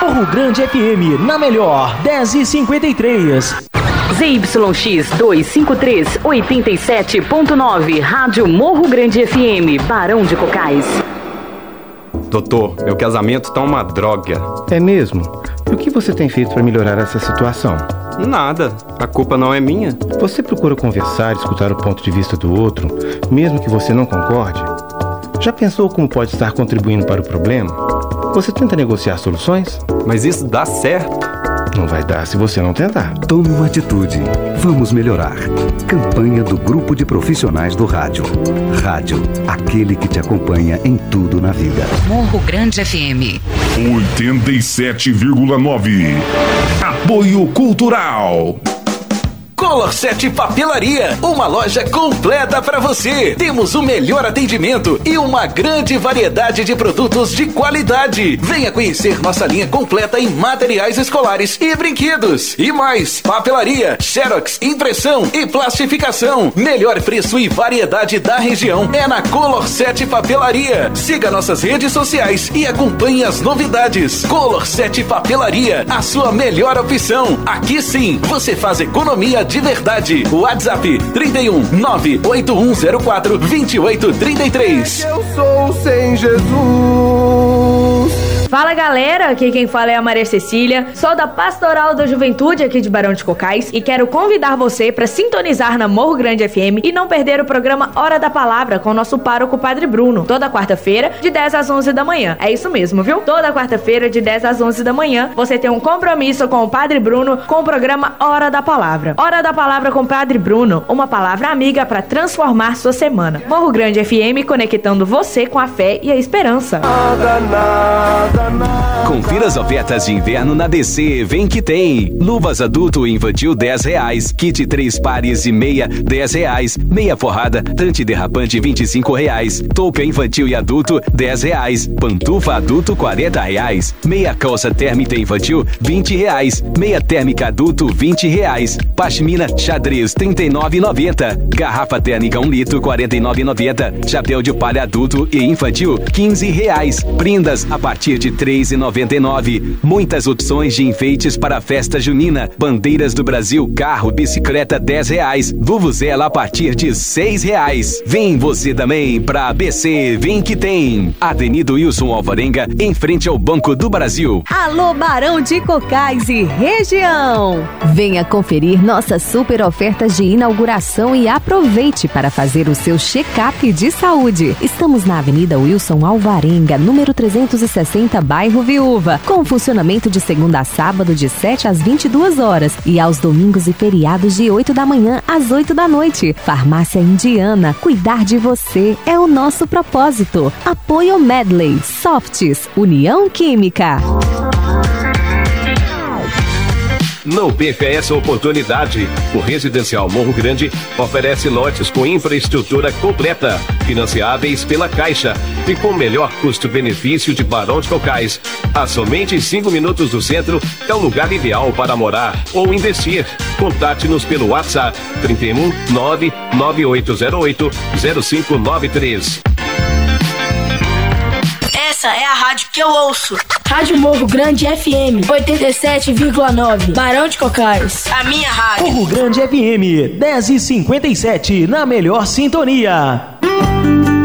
Morro Grande FM, na melhor, 10h53. ZYX 253, 87.9, Rádio Morro Grande FM, Barão de Cocais. Doutor, meu casamento tá uma droga. É mesmo? E o que você tem feito para melhorar essa situação? Nada, a culpa não é minha. Você procura conversar, escutar o ponto de vista do outro, mesmo que você não concorde? Já pensou como pode estar contribuindo para o problema? Você tenta negociar soluções? Mas isso dá certo? Não vai dar se você não tentar. Tome uma atitude. Vamos melhorar. Campanha do Grupo de Profissionais do Rádio. Rádio, aquele que te acompanha em tudo na vida. Morro Grande FM 87,9. Apoio Cultural. Color 7 Papelaria, uma loja completa para você. Temos o melhor atendimento e uma grande variedade de produtos de qualidade. Venha conhecer nossa linha completa em materiais escolares e brinquedos. E mais, papelaria, xerox, impressão e plastificação. Melhor preço e variedade da região é na Color 7 Papelaria. Siga nossas redes sociais e acompanhe as novidades. Color 7 Papelaria, a sua melhor opção. Aqui sim, você faz economia de verdade. WhatsApp 31 98104 2833. Eu sou sem Jesus. Fala galera, aqui quem fala é a Maria Cecília, sou da Pastoral da Juventude aqui de Barão de Cocais e quero convidar você para sintonizar na Morro Grande FM e não perder o programa Hora da Palavra com o nosso pároco Padre Bruno, toda quarta-feira de 10 às 11 da manhã. É isso mesmo, viu? Toda quarta-feira de 10 às 11 da manhã você tem um compromisso com o Padre Bruno com o programa Hora da Palavra. Hora da Palavra com o Padre Bruno, uma palavra amiga para transformar sua semana. Morro Grande FM conectando você com a fé e a esperança. Confira as ofertas de inverno na DC, vem que tem. Luvas adulto e infantil R$10, kit 3 pares e meia R$10, meia forrada antiderrapante R$25, touca infantil e adulto R$10, pantufa adulto R$40, meia calça térmica infantil R$20, meia térmica adulto R$20, pashmina xadrez R$39,90, garrafa térmica 1 litro R$49,90, chapéu de palha adulto e infantil R$15, prendas a partir de R$3,99. Muitas opções de enfeites para a festa junina. Bandeiras do Brasil, carro, bicicleta R$10. Vuvuzela a partir de R$6. Vem você também pra ABC, vem que tem. Avenida Wilson Alvarenga, em frente ao Banco do Brasil. Alô Barão de Cocais e região. Venha conferir nossas super ofertas de inauguração e aproveite para fazer o seu check-up de saúde. Estamos na Avenida Wilson Alvarenga, número 360, bairro Viúva, com funcionamento de segunda a sábado de 7 às 22 horas e aos domingos e feriados de 8 da manhã às 8 da noite. Farmácia Indiana, cuidar de você é o nosso propósito. Apoio Medley, Softs, União Química. Não perca essa oportunidade. O Residencial Morro Grande oferece lotes com infraestrutura completa, financiáveis pela Caixa e com melhor custo-benefício de Barão de Cocais. A somente 5 minutos do centro é o lugar ideal para morar ou investir. Contate-nos pelo WhatsApp 31 99808 0593. Essa é a rádio que eu ouço. Rádio Morro Grande FM 87,9. Barão de Cocais. A minha rádio. Morro Grande FM 10h57, na melhor sintonia.